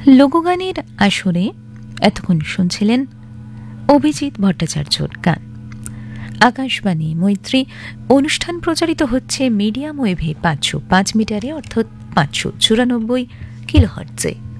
লোকগানের আসরে এতক্ষণ শুনছিলেন অভিজিৎ ভট্টাচার্যর গান। আকাশবাণী মৈত্রী অনুষ্ঠান প্রচারিত হচ্ছে মিডিয়াম ওয়েভে 505 মিটারে অর্থাৎ 594 কিলোহার্টজে।